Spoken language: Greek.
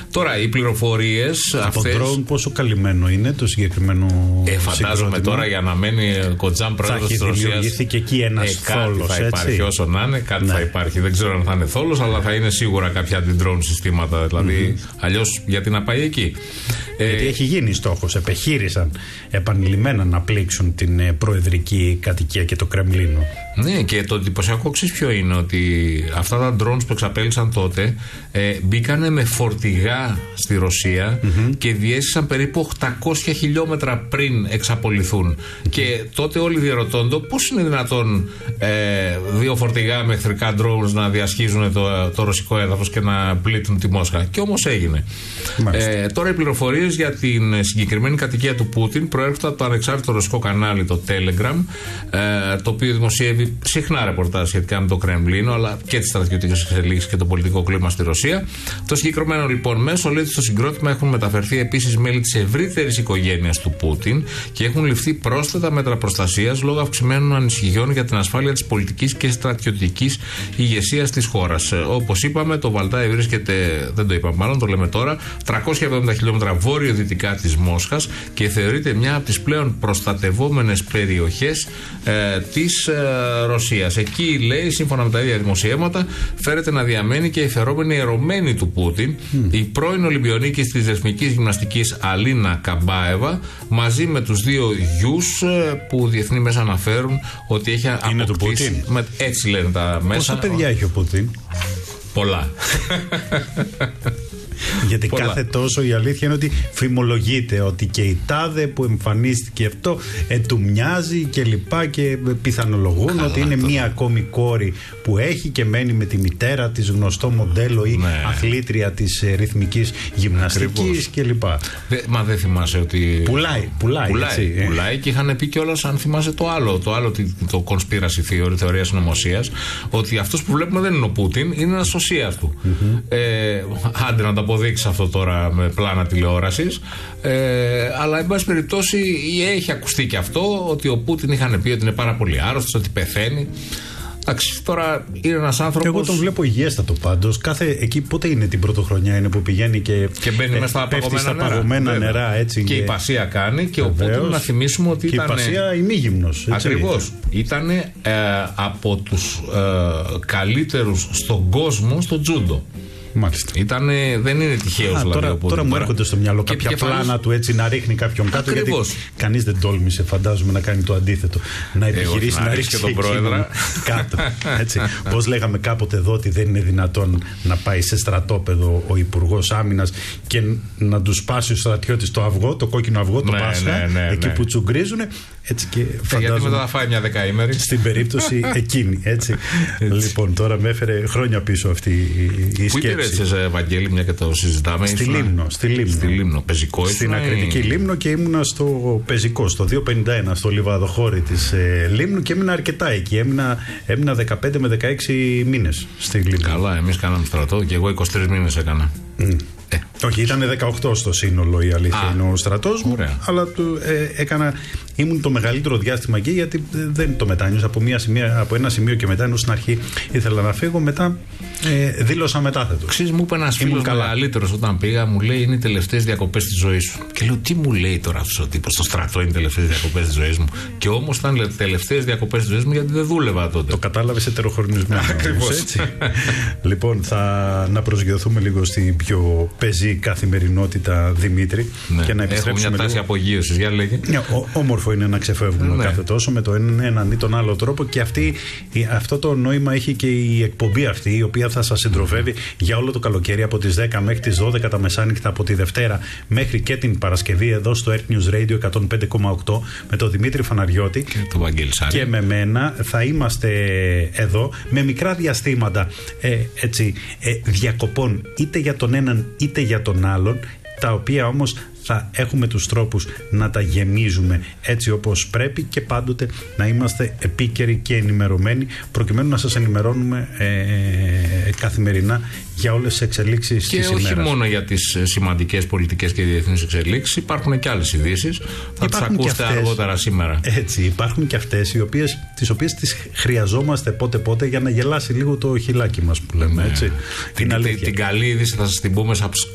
Τώρα, οι πληροφορίες αυτές. Το drone πόσο καλυμμένο είναι το συγκεκριμένο. Φαντάζομαι τώρα για να μένει Κοτζάν πρόεδρος της Ρωσίας. Θα δημιουργηθεί και εκεί ένας θόλος. Κάτι θα υπάρχει, όσο να είναι, κάτι θα υπάρχει. Δεν ξέρω αν θα είναι θόλος, αλλά θα είναι σίγουρα κάποια αντι-drone συστήματα. Δηλαδή, αλλιώς γιατί να πάει εκεί. Γιατί έχει γίνει στόχος. Επεχείρησαν επανειλημμένα να πλήξουν την προεδρική κατοικία και το Κρεμλίνο. Ναι, και το εντυπωσιακό εξής ποιο είναι, ότι αυτά τα drones που εξαπέλυσαν τότε μπήκανε με φορτηγά στη Ρωσία και διέσυσαν περίπου 800 χιλιόμετρα πριν εξαπολυθούν. Και τότε όλοι διερωτώνται πώς είναι δυνατόν δύο φορτηγά με εχθρικά drones να διασχίζουν το ρωσικό έδαφος και να πλήττουν τη Μόσχα. Και όμως έγινε. Τώρα οι πληροφορίες για την συγκεκριμένη κατοικία του Πούτιν προέρχονται από το ανεξάρτητο ρωσικό κανάλι, το Telegram, το οποίο δημοσιεύει συχνά ρεπορτάζ σχετικά με το Κρεμλίνο, αλλά και τις στρατιωτικές εξελίξεις και το πολιτικό κλίμα στη Ρωσία. Το συγκεκριμένο λοιπόν μέσο λέει ότι στο συγκρότημα έχουν μεταφερθεί επίσης μέλη της ευρύτερης οικογένειας του Πούτιν και έχουν ληφθεί πρόσθετα μέτρα προστασίας λόγω αυξημένων ανησυχιών για την ασφάλεια της πολιτικής και στρατιωτικής ηγεσίας της χώρας. Όπως είπαμε, το Βαλτάι βρίσκεται, δεν το είπαμε μάλλον, το λέμε τώρα, 370 χιλιόμετρα βόρειο-δυτικά της Μόσχας και θεωρείται μια από τις πλέον προστατευόμενες περιοχές της Ρωσίας. Εκεί, λέει, σύμφωνα με τα ίδια δημοσιεύματα, φέρεται να διαμένει και η φερόμενη ερωμένη του Πούτιν, η πρώην Ολυμπιονίκης της ρυθμικής γυμναστικής Αλίνα Καμπάεβα, μαζί με τους δύο γιους που διεθνή μέσα αναφέρουν ότι έχει αποκτήσει. Είναι του Πούτιν. Έτσι λένε τα μέσα. Πόσα παιδιά έχει ο Πούτιν? Πολλά. Γιατί κάθε τόσο η αλήθεια είναι ότι φημολογείται ότι και η τάδε που εμφανίστηκε αυτό του μοιάζει και λοιπά, και πιθανολογούν ότι είναι μία ακόμη κόρη που έχει και μένει με τη μητέρα της, γνωστό μοντέλο ή αθλήτρια της ρυθμικής γυμναστικής και λοιπά. Μα δεν θυμάσαι ότι πουλάει και είχαν πει κιόλας, αν θυμάσαι το άλλο το conspiracy theory, θεωρία συνωμοσίας, ότι αυτός που βλέπουμε δεν είναι ο Πούτιν, είναι ένας σωσίας του. Άντε να το αποδείξει αυτό τώρα με πλάνα τηλεόρασης, αλλά εν πάση περιπτώσει έχει ακουστεί και αυτό, ότι ο Πούτιν είχαν πει ότι είναι πάρα πολύ άρρωστος, ότι πεθαίνει. Εντάξει, τώρα είναι ένας άνθρωπος. Εγώ τον βλέπω υγιέστατο πάντως. Εκεί πότε είναι την πρωτοχρονιά είναι που πηγαίνει και μπαίνει μέσα στα παγωμένα νερά. Έτσι, και η Πασία κάνει και ο Πούτιν, να θυμίσουμε ότι ήταν. Και η Πασία ημίγυμνος. Ακριβώς. Ήταν από τους καλύτερους στον κόσμο στο τζούντο. Μάλιστα. Δεν είναι τυχαίος δηλαδή. Τώρα μου έρχονται στο μυαλό κάποια πλάνα του, έτσι να ρίχνει κάποιον κάτω. Ακριβώς. Γιατί κανείς δεν τόλμησε, φαντάζομαι, να κάνει το αντίθετο. Να επιχειρήσει να ρίξει και τον πρόεδρα κάτω. Έτσι. Πώς λέγαμε κάποτε εδώ ότι δεν είναι δυνατόν να πάει σε στρατόπεδο ο Υπουργός Άμυνας και να του σπάσει ο στρατιώτης το αυγό, το κόκκινο αυγό, το Πάσχα, εκεί που τσουγκρίζουν. Έτσι και φαντάζομαι. Γιατί μετά θα φάει μια δεκαήμερη. Στην περίπτωση εκείνη. Έτσι. Λοιπόν, τώρα με έφερε χρόνια πίσω αυτή η σκέψη. Πού υπηρέτησες, Ευαγγέλη, μια και το συζητάμε? Στη Λίμνο. Πεζικό ήσουν? Στην Ακριτική Λίμνο, και ήμουνα στο Πεζικό, στο 251, στο λιβαδοχώρι της Λίμνου, και έμεινα αρκετά εκεί. Έμεινα 15 με 16 μήνες στη Λίμνο. Καλά, εμείς κάναμε στρατό και εγώ 23 μήνες έκανα. Όχι, ήταν 18 στο σύνολο, η αλήθεια είναι ο στρατός μου. Αλλά ήμουν το μεγαλύτερο διάστημα εκεί, γιατί δεν το μετάνιωσα από ένα σημείο και μετά, ενώ στην αρχή ήθελα να φύγω, μετά δήλωσα μετάθετο. Ξέρεις, μου είπε ένας φίλος μεγαλύτερος όταν πήγα, μου λέει, είναι οι τελευταίες διακοπές της ζωής σου. Και λέω, τι μου λέει τώρα αυτός ο τύπος? Στο στρατό είναι οι τελευταίες διακοπές της ζωής μου. Και όμως ήταν τελευταίες διακοπές της ζωής μου, γιατί δεν δούλευα τότε. Το κατάλαβες ετεροχρονισμένο. Ακριβώς. Λοιπόν, να προσγειωθούμε λίγο στην πιο πεζή καθημερινότητα, Δημήτρη. Ναι. Και να επιστρέψουμε. Έχω μια τάση απογείωσης, για λέγε. Όμορφο είναι να ξεφεύγουμε κάθε τόσο με το έναν ή τον άλλο τρόπο, και αυτό το νόημα έχει και η εκπομπή αυτή, η οποία θα σας συντροφεύει για όλο το καλοκαίρι από τις 10 μέχρι τις 12 τα μεσάνυχτα, από τη Δευτέρα μέχρι και την Παρασκευή, εδώ στο Earth News Radio 105,8 με τον Δημήτρη Φαναριώτη και με μένα. Θα είμαστε εδώ με μικρά διαστήματα διακοπών, είτε για τον έναν είτε για τον άλλον, τα οποία όμως θα έχουμε τους τρόπους να τα γεμίζουμε έτσι όπως πρέπει, και πάντοτε να είμαστε επίκαιροι και ενημερωμένοι, προκειμένου να σας ενημερώνουμε καθημερινά για όλες τις εξελίξεις της ημέρας. Και όχι μόνο για τις σημαντικές πολιτικές και διεθνείς εξελίξεις, υπάρχουν και άλλες ειδήσεις. Θα τις ακούσετε αργότερα σήμερα. Έτσι, υπάρχουν και αυτές τις οποίες τις χρειαζόμαστε πότε για να γελάσει λίγο το χιλάκι μας, που λέμε. Έτσι. Την καλή είδηση θα σας την πούμε